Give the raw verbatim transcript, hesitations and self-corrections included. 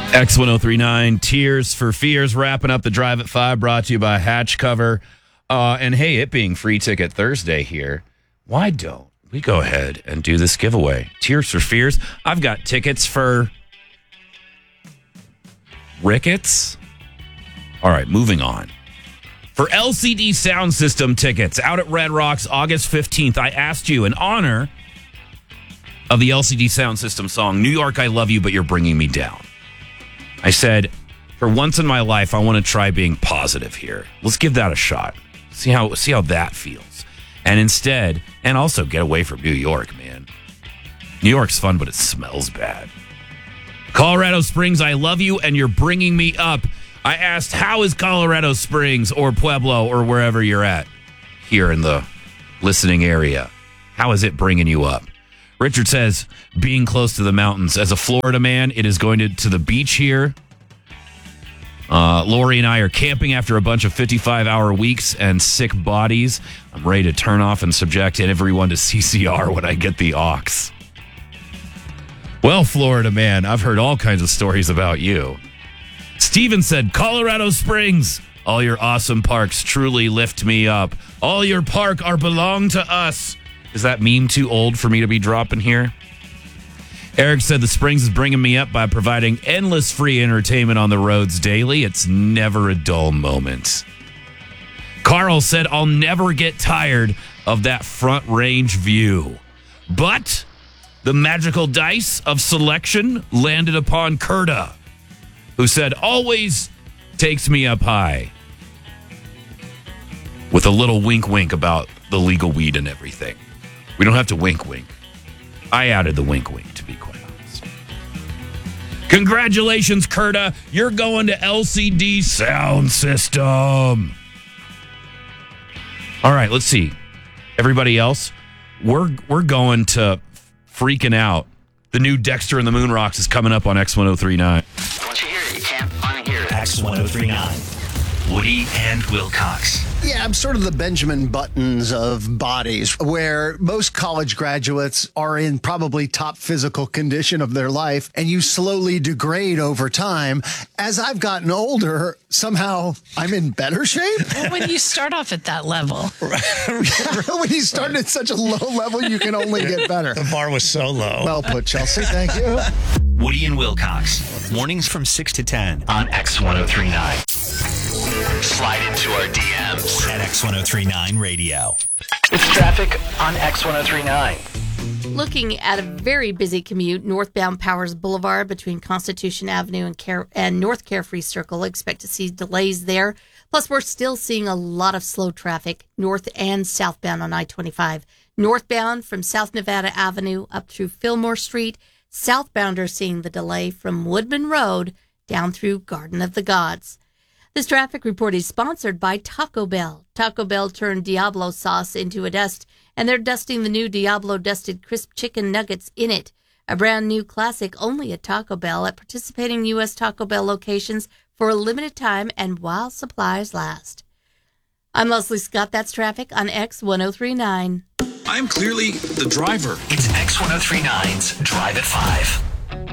X ten thirty-nine, Tears for Fears, wrapping up the Drive at five, brought to you by Hatch Cover. Uh, and hey, it being Free Ticket Thursday here, why don't we go ahead and do this giveaway? Tears for Fears. I've got tickets for Ricketts. All right, moving on. For L C D Sound System tickets out at Red Rocks August fifteenth, I asked you in honor of the L C D Sound System song, New York, I Love You, But You're Bringing Me Down. I said, for once in my life, I want to try being positive here. Let's give that a shot. See how see how that feels. And instead, and also get away from New York, man. New York's fun, but it smells bad. Colorado Springs, I love you, and you're bringing me up. I asked, how is Colorado Springs or Pueblo or wherever you're at here in the listening area? How is it bringing you up? Richard says, being close to the mountains. As a Florida man, it is going to, to the beach here. Uh, Lori and I are camping after a bunch of fifty-five hour weeks and sick bodies. I'm ready to turn off and subject everyone to C C R when I get the aux. Well, Florida man, I've heard all kinds of stories about you. Steven said, Colorado Springs, all your awesome parks truly lift me up. All your park are belong to us. Is that meme too old for me to be dropping here? Eric said the Springs is bringing me up by providing endless free entertainment on the roads daily. It's never a dull moment. Carl said, I'll never get tired of that front range view. But the magical dice of selection landed upon Kurta, who said, always takes me up high. With a little wink wink about the legal weed and everything. We don't have to wink wink. I added the wink wink, to be quite honest. Congratulations, Kurta. You're going to L C D Sound System. All right, let's see. Everybody else, we're we're going to Freaking Out. The new Dexter and the Moon Rocks is coming up on X ten thirty-nine. Once you hear it, you can't unhear it. X ten thirty-nine. Woody and Wilcox. Yeah, I'm sort of the Benjamin Buttons of bodies, where most college graduates are in probably top physical condition of their life, and you slowly degrade over time. As I've gotten older, somehow I'm in better shape. Well, when you start off at that level. When you start at such a low level, you can only get better. The bar was so low. Well put, Chelsea. Thank you. Woody and Wilcox. Mornings from six to ten on X ten thirty-nine. Slide into our D Ms at X ten thirty-nine Radio. It's traffic on X ten thirty-nine. Looking at a very busy commute, northbound Powers Boulevard between Constitution Avenue and, Care- and North Carefree Circle. Expect to see delays there. Plus, we're still seeing a lot of slow traffic north and southbound on I twenty-five. Northbound from South Nevada Avenue up through Fillmore Street. Southbound are seeing the delay from Woodman Road down through Garden of the Gods. This traffic report is sponsored by Taco Bell. Taco Bell turned Diablo sauce into a dust, and they're dusting the new Diablo dusted crisp chicken nuggets in it. A brand new classic only at Taco Bell at participating U S Taco Bell locations for a limited time and while supplies last. I'm Leslie Scott. That's traffic on X ten thirty-nine. I'm clearly the driver. It's X ten thirty-nine's Drive at five.